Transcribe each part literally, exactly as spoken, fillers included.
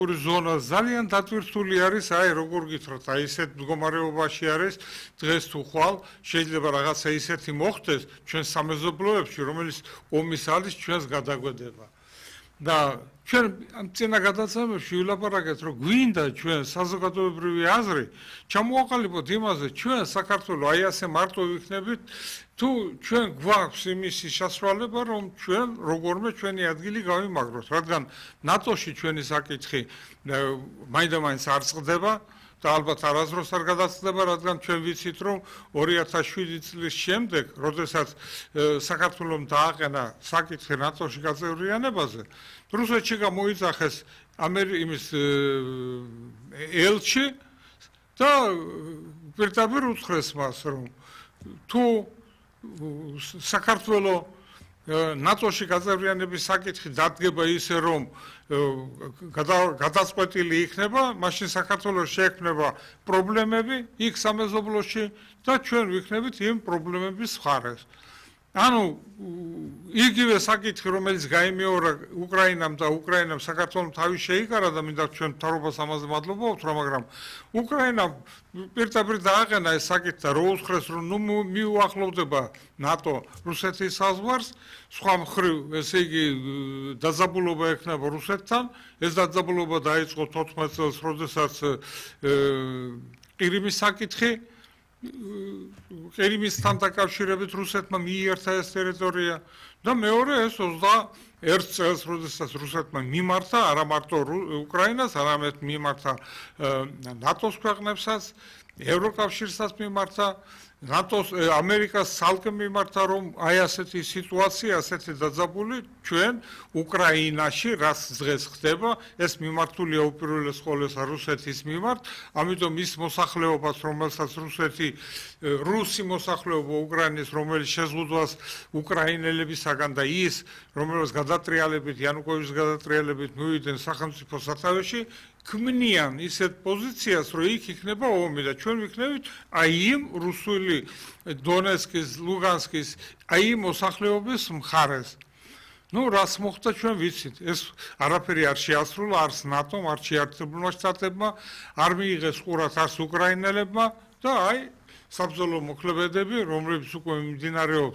ზონა ძალიან დატვირთული არის, აი როგორ გითხრათ, აი ესეთ მდგომარეობაში არის დღეს თუ ხვალ შეიძლება რაღაცა ისეთი მოხდეს ჩვენ სამეზობლოებში, რომელიც ომის არის ჩვენს გადაგვედება. და ჩვენ ამ წინა გადაცემებში ვილაპარაკეთ, რომ გვინდა ჩვენ საზოგადოებრივი აზრი ჩამოაყალიბოთ იმაზე, ჩვენ საქართველოს აი ასე მარტო ვიქნებით, თუ ჩვენ გვაქვს იმისი შესრულება, რომ ჩვენ როგორმე ჩვენი ადგილი გავიმაგროთ, რადგან ნატოში ჩვენი საკითხი მაინდა-მაინც არ წყდება და ალბათ არასდროს არ გადაწყდება, რადგან ჩვენ ვიცით, რომ ორი ათას შვიდი წლის შემდეგ, როდესაც საქართველოს დააყენა საკითხი ნატოში გაწევრიანებაზე, რუსეთში გამოიძახეს ამერიკის ელჩი და პირდაპირ უთხრეს მას, რომ თუ საქართველოს ნატოში გაწევრიანების საკითხი დადგება ისე, რომ გადაწყვეტილი იქნება, მაშინ საქართველოს შეექმნება პრობლემები იქ სამეზობლოში და ჩვენ ვიქნებით იმ პრობლემების მხარეს. ანუ იგივე საკითხი, რომელიც გაიმეორა უკრაინამ და უკრაინამ საქართველოს თავი შეიკარა და მინდა ჩვენ მთავრობას ამაზე მადლობა ვუთხრა, მაგრამ უკრაინამ პირდაპირ დააყენა ეს საკითხი და რო უთხრეს, რომ ნუ მიუახლოვდება ნატო რუსეთის საზღვარს, სხვა მხრივ, ესე იგი დაძაბულობა ექნება რუსეთთან, ეს დაძაბულობა დაიწყო თოთხმეტ წელს, როდესაც ყირიმის საკითხი ყირიმისთან დაკავშირებით რუსეთმა მიიერთა ეს ტერიტორია და მეორე ეს ოცდაერთ წელს, როდესაც რუსეთმა მიმართა არა მარტო უკრაინას, არამედ მიმართა ნატოს ქვეყნებსაც, ევროკავშირსაც მიმართა, ნატოს ამერიკას ცალკე მიმართა, რომ აი ასეთი სიტუაცია, ასეთი დაძაბული ჩვენ უკრაინაში რაც დღეს ხდება, ეს მიმართულია უპირველეს ყოვლისა რუსეთის მიმართ, ამიტომ ის მოსახლეობაც, რომელსაც რუსეთი რუსი მოსახლეობა უკრაინის, რომელიც შეზღუდვას უკრაინელებისაგან და ის, რომელსაც გადატრიალებით, იანუკოვიჩის გადატრიალებით მივიდნენ სახელმწიფო სათავეში, ქმნიან ისეთ პოზიციას, რომ იქ იქნება ომი და ჩვენ ვიქნებით აი იმ რუსული დონეცკის, ლუგანსკის, აი იმ მოსახლეობის მხარეს. ნუ რას მოხდა ჩვენ ვიცით, ეს არაფერი არ შეასრულა არც ნატომ, არც შეერთებულმა შტატებმა, არ მიიღეს ყურად არც უკრაინელებმა და აი საბრძოლო მოქმედებები, რომლებიც უკვე მიმდინარეობს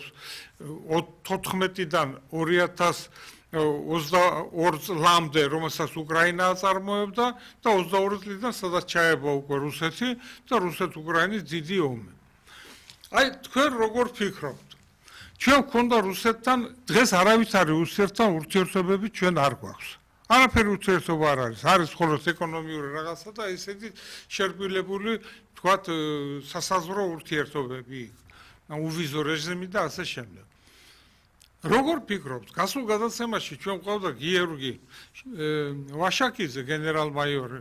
თოთხმეტიდან ორი ათას ოცდაორ წლამდე, რომელსაც უკრაინა აწარმოებდა და ოცდაორი წლიდან სადაც ჩაება უკვე რუსეთი და რუსეთ-უკრაინის დიდი ომი. აი თქვენ როგორ ფიქრობთ? ჩვენ გვქონდა რუსეთთან დღეს არავითარი ურთიერთთან ურთიერთობები ჩვენ არ გვაქვს. არაფერი ურთიერთობა არ არის, არის მხოლოდ ეკონომიური რაღაცა და ესეთი შერბილებული, თქვათ, სასაზღვრო ურთიერთობები, უვიზო რეჟიმი და ასე შემდეგ. როგორ ფიქრობთ, გასულ გადაცემაში ჩვენ გვყავდა გიორგი ვაშაკიძე, გენერალ-მაიორი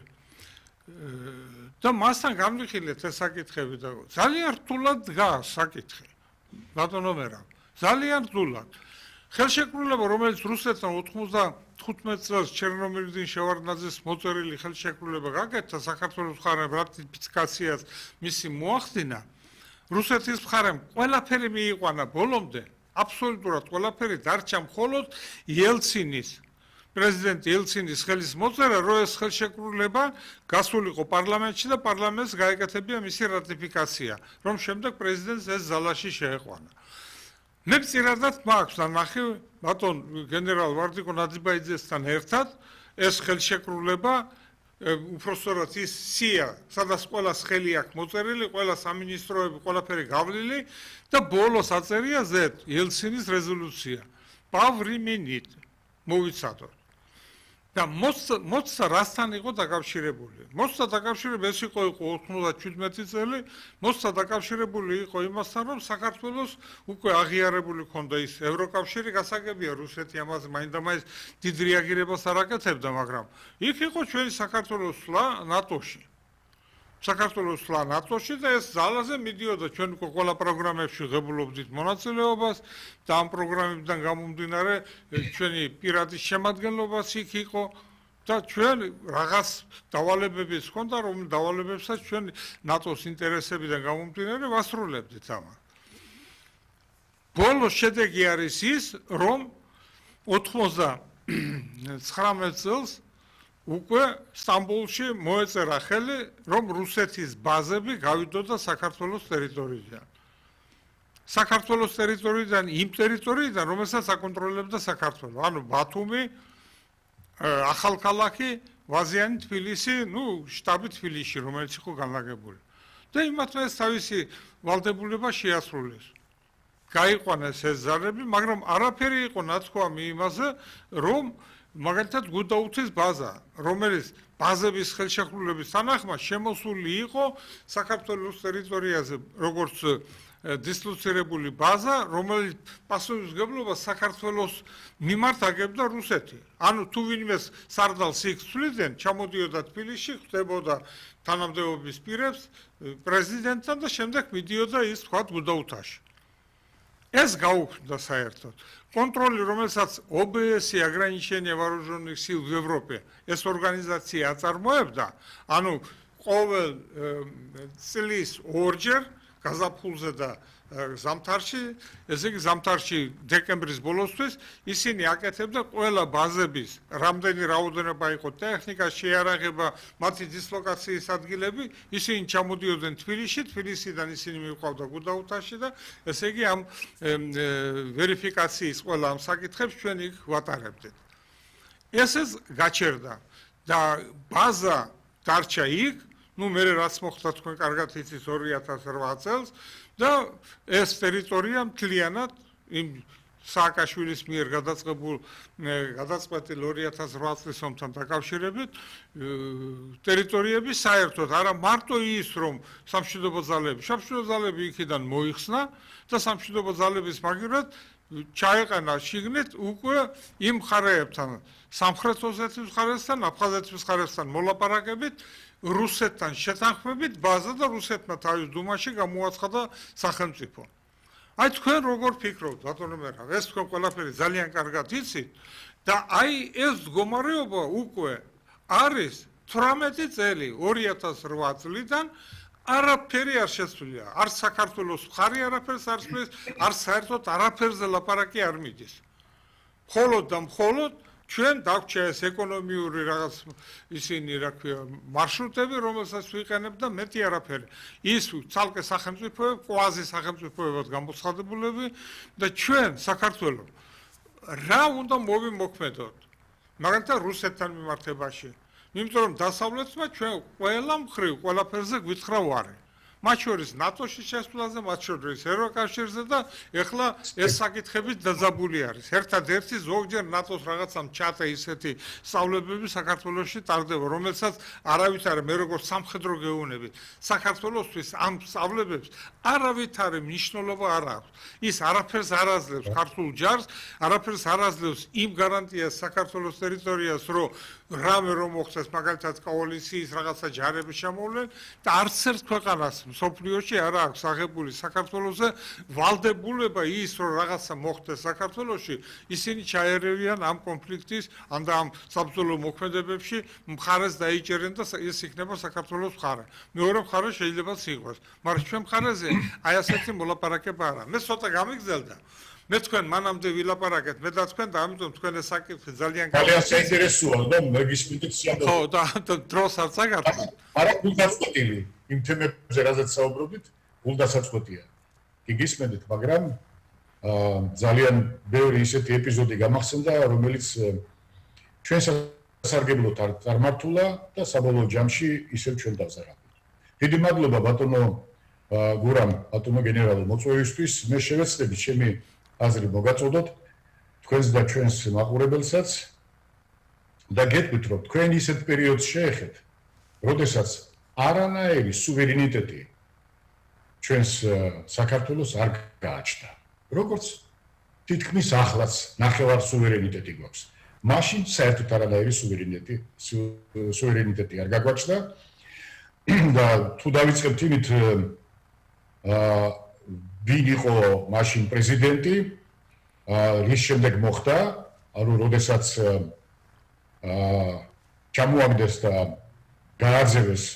და მასთან გამვიხილეთ ეს საკითხები და ძალიან რთულად დგას საკითხი. ბატონო მერაბ, ძალიან რთულად. ხელშეკრულება, რომელიც რუსეთთან ოთხმოცდათხუთმეტ წელს ჩერნომირდინ შევარდნაძის მოწერილი ხელშეკრულება გაკეთდა, საქართველოს მხარემ რატიფიკაციას მისი მოახდინა, რუსეთის მხარემ ყველაფერი მიიყვანა ბოლომდე, აბსოლუტურად ყველაფერი დარჩა მხოლოდ იელცინის, პრეზიდენტ იელცინის ხელის მოწერა, რომ ეს ხელშეკრულება გასულიყო პარლამენტში და პარლამენტს გაეკეთებია მისი რატიფიკაცია, რომ შემდეგ პრეზიდენტს ეს ზალაში შეეყვანა. მე წინადად მაქვს და ნახე ბატონ გენერალ ვარდიკო ნაძიბაიძესთან ერთად ეს ხელშეკრულება უпростоრად ის სია, სადაც ყველას ხელი აქვს მოწერილი, ყველა სამინისტროები, ყველაფერი გავლილი და ბოლოს აწერია ზედ იელცინის რეზოლუცია. პავრიმინით მოვიცადოთ. და მოცა რასთან იყო დაკავშირებული? მოცა დაკავშირებული ეს იყო ოცდაშვიდი წელი, მოცა დაკავშირებული იყო იმასთან, რომ საქართველოს უკვე აღიარებული ქონდა ის ევროკავშირი, გასაგებია რუსეთი ამაზე მაინდა-მაინც დიდ რეაგირებას არ აკეთებდა, მაგრამ იქ იყო ჩვენი საქართველოს სვლა ნატოში. საქართველოს სვლა ნატოში და ეს ძალაზე მიდიოდა, ჩვენ უკვე ყველა პროგრამებში ღებულობდით მონაწილეობას და ამ პროგრამებიდან გამომდინარე ჩვენი პირადი შემადგენლობაც იქ იყო და ჩვენ რაღაც დავალებებიც ჰქონდა, რომ დავალებებსაც ჩვენ ნატოს ინტერესებიდან გამომდინარე ვასრულებდით ამას. ბოლოს შედეგი არის ის, რომ ოთხმოცდათვრამეტ წელს უკვე სტამბოლში მოეწერა ხელი, რომ რუსეთის ბაზები გავიდოდა საქართველოს ტერიტორიიდან. საქართველოს ტერიტორიიდან იმ ტერიტორიიდან, რომელსაც აკონტროლებდა საქართველო. ანუ ბათუმი, ახალქალაქი, ვაზიანი, თბილისი, ну, штаბი თბილისში, რომელიც იყო განლაგებული. და იმათმა ეს თავისი ვალდებულება შეასრულეს. გაიყვანეს ეს ზარები, მაგრამ არაფერი იყო ნათქვამი იმაზე, რომ მაგალითად გუდაუთის ბაზა, რომელიც ბაზების ხელშეკრულების თანახმად შემოსული იყო საქართველოს ტერიტორიაზე, როგორც დისლოცირებული ბაზა, რომელიც პასუხისმგებლობას საქართველოს მიმართ აგებდა რუსეთი. ანუ თუ ვინმე სარდალს იქ ცვლიდნენ, ჩამოდიოდა თბილისში, ხდებოდა თანამდებობის პირებს პრეზიდენტთან და შემდეგ მიდიოდა ის თქვა გუდაუთაში. ეს გაუქმდა საერთოდ. კონტროლი, რომელსაც O B S-ი ограничение вооруженных сил в Европе, ეს ორგანიზაცია აწარმოებდა, ანუ ყოველ წლის ორჯერ გაზაფხულზე და ზამთარში, ესე იგი ზამთარში დეკემბრის ბოლოსთვის ისინი აკეთებდა ყველა ბაზების, რამდენი რაოდენობა იყო ტექნიკა, შეიარაღება, მათი დისლოკაციის ადგილები, ისინი ჩამოდიოდნენ თბილისში, თბილისიდან ისინი მივყავდა გუდაუთაში და ესე იგი ამ ვერიფიკაციის ყველა ამ საკითხებს ჩვენ იქ ვატარებდით. ესეც გაჩერდა და ბაზა დარჩა იქ, ну, მე რაც მოხდა თქვენ კარგად იცით ორი ათას რვა წელს და ეს ტერიტორია მთლიანად იმ სააკაშვილის მიერ გადაწყებულ გადაწყვეტილ ორი ათას რვა წლის ომთან დაკავშირებით ტერიტორიები საერთოდ არა მარტო ის რომ სამშვიდობო ძალები სამშვიდობო ძალები იქიდან მოიხსნა და სამშვიდობო ძალების მაგივრად ჩაეყენა შიგნით უკვე იმ მხარეებთან სამხრეთ ოსეთის მხარესთან აფხაზეთის მხარესთან მოლაპარაკებით რუსეთთან შეთანხმებით ბაზა და რუსეთმა თავის დუმაში გამოაცხადა სახელმწიფო. აი თქვენ როგორ ფიქრობთ, ბატონო მერაბ, ეს თქვენ ყველაფერი ძალიან კარგად იცით და აი ეს მდგომარეობა უკვე არის თვრამეტი წელი ორი ათას რვა წლიდან არაფერი არ შეცვლია. არ საქართველოს მხარი არაფერს არ სვლის, არ საერთოდ არაფერზე ლაპარაკი არ მიდის. მხოლოდ და მხოლოდ ჩვენ დაგვრჩა ეს ეკონომიური რაღაც ისინი რა ქვია მარშრუტები, რომელსაც ვიყენებ და მეტი არაფერი. ის ცალკე სახელმწიფოები, კვაზი სახელმწიფოებად გამოცხადებულები და ჩვენ საქართველოს რა უნდა მოვიმოქმედოთ? მაგალითად რუსეთთან მიმართებაში. იმიტომ რომ დასავლეთმა ჩვენ ყველა მხრივ ყველაფერზე გვითხრა ვარი. მათ შორის ნატოში შესვლაზე, მათ შორის ევროკავშირზე და ეხლა ეს საკითხები დაძაბული არის. ერთადერთი ზოგჯერ ნატოს რაღაცამ ჩატა ისეთი სწავლებები საქართველოში ტარდება, რომელსაც არავითარი მე როგორც სამხედრო გეუბნები, საქართველოსთვის ამ სწავლებებს არავითარი მნიშვნელობა არ აქვს. ის არაფერს არ აძლევს ქართულ ჯარს, არაფერს არ აძლევს იმ გარანტიას საქართველოს ტერიტორიას, რომ რამე რომ მოხდეს მაგალითად კოალიციის რაღაცა ჯარები შემოვლენ და არც ერთ ქვეყანას სოფლიოში არ აქვს აღებული საქართველოსზე ვალდებულება ის რომ რაღაცა მოხდეს საქართველოში ისინი ჩაერევიან ამ კონფლიქტის ან და ამ საბრძოლო მოქმედებებში მხარეს დაიჭერენ და ეს იქნება საქართველოს მხარე. მეორე მხარე შეიძლება იყოს, მაგრამ ჩვენ მხარეზე აი ასეთი მოლაპარაკება არა. მე ცოტა გამიგზელდა. მე თქვენ მანამდე ვილაპარაკეთ, მე და თქვენ და ამიტომ თქვენ ეს საკითხი ძალიან ძალიან საინტერესოა და მე გისმენთ სიამოვნებით. ხო, და დროს არ წაგართ. არა, გულდასაწყვეტილი იმ თემებზე, რაზეც საუბრობთ, გულდასაწყვეტია. კი გისმენთ, მაგრამ ძალიან ბევრი ისეთი ეპიზოდი გამახსენდა, რომელიც ჩვენ სასარგებლოდ არ მართულა და საბოლოო ჯამში ისევ ჩვენ დავზარალეთ. დიდი მადლობა ბატონო გურამ, ბატონო გენერალო მოწვევისთვის. მე შევეცდები ჩემი აზრი მოგაწოდოთ თქვენს და ჩვენს მაყურებელსაც და გეტყვით რომ თქვენ ისეთ პერიოდს შეეხეთ, როდესაც არანაირი სუვერენიტეტი ჩვენს საქართველოს არ გააჩნდა. როგორც თითქმის ახლაც ნახევარ სუვერენიტეტი გვაქვს. მაშინ საერთოდ არანაირი სუვერენიტეტი სუვერენიტეტი არ გაგვაჩნდა და თუ დავიწყებთ იმით აა ვინ იყო მაშინ პრეზიდენტი, რის შემდეგ მოხდა, ანუ როდესაც აა ჩამოაგდეს და გააძევეს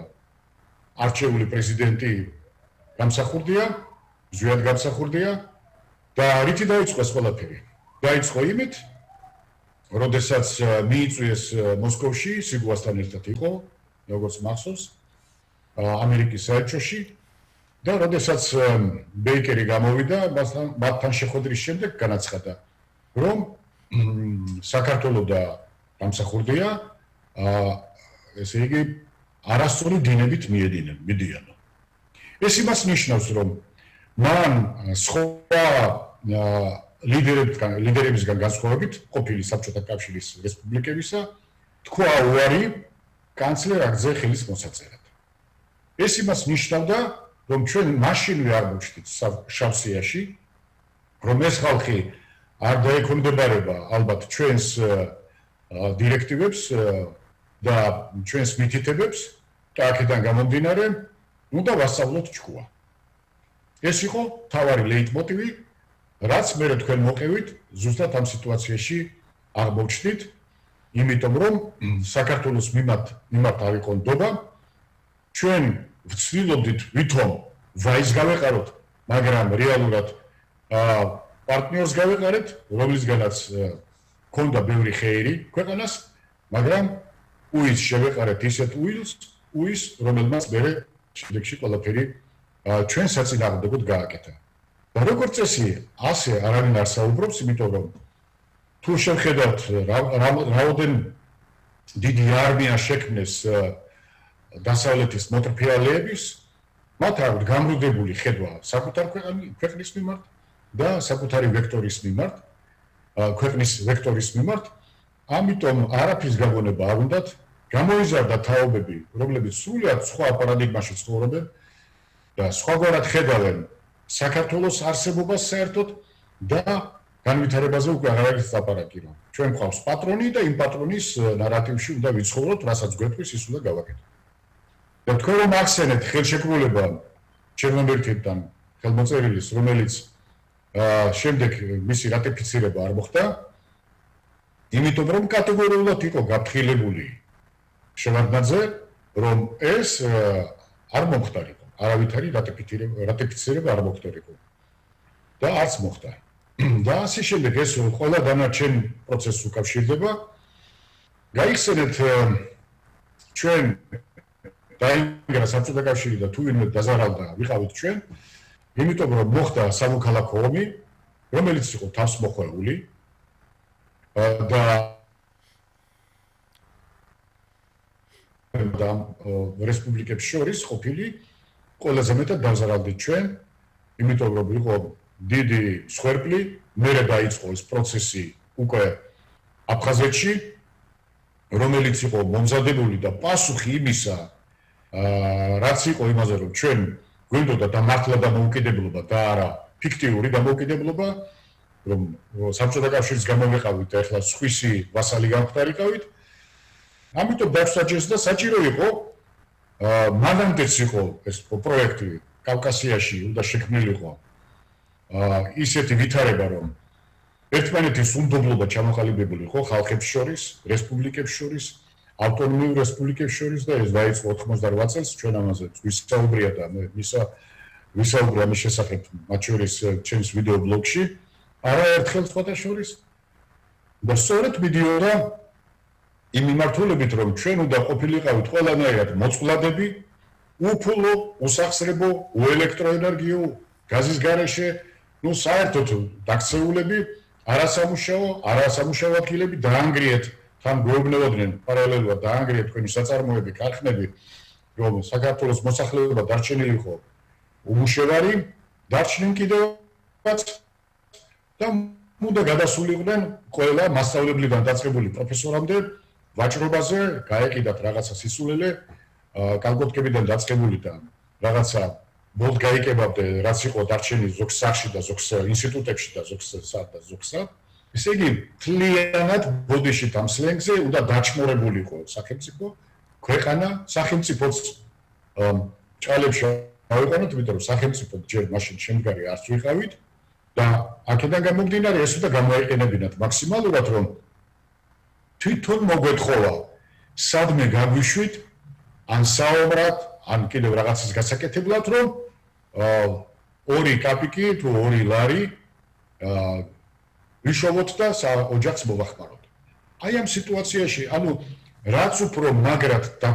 არჩეული პრეზიდენტი გამსახურდია, ზვიად გამსახურდია და რითი დაიწყო ეს ყველაფერი? დაიწყო იმით, როდესაც მიიწვიეს მოსკოვში, სიგუასთან ერთად იყო, როგორც მახსოვს, ამერიკის საელჩოში და როდესაც ბეიკერი გამოვიდა, მათთან შეხვედრის შემდეგ განაცხადა, რომ საქართველოს და დამსახურდია, ესე იგი, არასწორი დინებით მიედინენ, მიდიან. ეს იმას ნიშნავს, რომ მან სხვა ლიდერებთან, ლიდერებისგან განსხვავებით, ყოფილი საბჭოთა კავშირის რესპუბლიკებისა, თქვა უარი კანცლერ აგზე ხელის მოსაწერად. ეს იმას ნიშნავდა, რომ ჩვენ მაშინვე არ მოვჩდით შავსიაში, რომ ეს ხალხი არ დაექვემდებარება ალბათ ჩვენს დირექტივებს და ჩვენს მითითებებს და აქედან გამომდინარე, უნდა ვასწავლოთ ჭკუა. ეს იყო თავარი ლეიტმოტივი, რაც მე თქვენ მოყევით, ზუსტად ამ სიტუაციაში აღმოჩნდით, იმიტომ რომ საქართველოს მიმართ მიმართ არ იყო ნდობა, ჩვენ ვცდილობდით ვითომ ვაის გავეყაროთ, მაგრამ რეალურად პარტნიორს გავეყარეთ, რომლისგანაც ქონდა ბევრი ხეირი ქვეყანას, მაგრამ უის შევეყარეთ ისეთ უილს, უის, რომელმაც მე შემდეგში ყველაფერი ჩვენ საწინააღმდეგოდ გააკეთა. და როგორც წესი, ასე არავინ არ საუბრობს, იმიტომ რომ თუ შევხედავთ რაოდენ დიდი არმია შექმნეს დასავლეთის მოტრფიალეების, მათ აქვს გამრუდებული ხედვა საკუთარ ქვეყნის მიმართ და საკუთარი ვექტორის მიმართ, ქვეყნის ვექტორის მიმართ, ამიტომ არაფრის გაგონება არ უნდათ, გამოიზარდა თაობები, რომლებიც სრულად სხვა პარადიგმაში ცხოვრობენ და სხვაგვარად ხედავენ საქართველოს არსებობას საერთოდ და განვითარებაზე უკვე აღარაგის ლაპარაკი რომ ჩვენ გვყავს პატრონი და იმ პატრონის ნარატივში უნდა ვიცხოვროთ, რასაც გვეთქვის ის უნდა გავაკეთოთ. და თქვენ რომ ახსენეთ ხელშეკრულება ჩერნომერტიდან ხელმოწერილის, რომელიც შემდეგ მისი რატიფიცირება არ მოხდა, იმიტომ რომ კატეგორიულად იყო გაფრთხილებული შევარდნაძე, რომ ეს არ მომხდარიყო, არავითარი რატიფიცირება არ მომხდარიყო და არც მოხდა. და ასე შემდეგ ეს ყველა დანარჩენ პროცესს უკავშირდება. გაიხსენეთ ჩვენ დაინგრა საბჭოთა კავშირი და თუ ვინმე დაზარალდა, ვიყავით ჩვენ, იმიტომ რომ მოხდა სამოქალაქო ომი, რომელიც იყო თავსმოხვეული და და რესპუბლიკებს შორის ყოფილი ყველაზე მეტად დაზარალდით ჩვენ, იმიტომ რომ იყო დიდი სხერფლი, მერე დაიწყო ეს პროცესი უკვე აფხაზეთში, რომელიც იყო მომზადებული და პასუხი იმისა, რაც იყო იმაზე, რომ ჩვენ გვინდოდა და მართლა დამოუკიდებლობა და არა ფიქტიური დამოუკიდებლობა, რომ საბჭოთა კავშირის გამოვეყავით და ახლა სხვისი ვასალი გამხდარიყავით. ამიტომ დაგსაჯეს და საჭირო იყო მანამდეც იყო ეს პროექტი კავკასიაში უნდა შექმნილიყო ისეთი ვითარება, რომ ერთმანეთის უნდობლობა ჩამოყალიბებული იყო ხალხებს შორის, რესპუბლიკებს შორის, ავტონომიურ რესპუბლიკებს შორის და ეს დაიწყო ოთხმოცდაოთხ წელს, ჩვენ ამაზე ვისაუბრია და მე მისა ვისაუბრე ამის შესახებ, მათ შორის ჩემს ვიდეო ბლოგში, არაერთხელ სხვათა შორის და სწორედ მიდიოდა იმ მიმართულებით, რომ ჩვენ უნდა ყოფილიყავით ყველანაირად მოწყვლადები, უფულო, უსახსრებო, უელექტროენერგიო, გაზის გარეშე, ну საერთოდ დაქცეულები, არასამუშაო, არასამუშაო ადგილები დაანგრიეთ, თან გვეუბნებოდნენ პარალელურად დაანგრიეთ თქვენი საწარმოები, ქარხნები, რომ საქართველოს მოსახლეობა დარჩენილიყო უმუშევარი, დარჩნენ კიდევაც და უნდა გადასულიყვნენ ყველა მასწავლებლიდან დაწყებული პროფესორამდე ვაჭრობაზე, გაეკიდათ რაღაცა სისულელე, კალკოტკებიდან დაწყებული და რაღაცა ბოლდ გაიკებავდე, რაც იყო დარჩენილი ზოგ სახში და ზოგ ინსტიტუტებში და ზოგ სად და ზოგ სად. ესე იგი, მთლიანად ბოდიში ამ სლენგზე უნდა დაჩმორებულიყო სახელმწიფო, ქვეყანა, სახელმწიფოც ჭალებში ავიყანოთ, იმიტომ რომ სახელმწიფო ჯერ მაშინ შემდგარი არც ვიყავით და აქედან გამომდინარე ეს უნდა გამოიყენებინათ მაქსიმალურად, რომ თვითონ მოგვეთხოვა სადმე გაგვიშვით, ან საობრად, ან კიდევ რაღაცის გასაკეთებლად, რომ ორი კაპიკი თუ ორი ლარი ვიშოვოთ და ოჯახს მოვახმაროთ. აი ამ სიტუაციაში, ანუ რაც უფრო მაგრად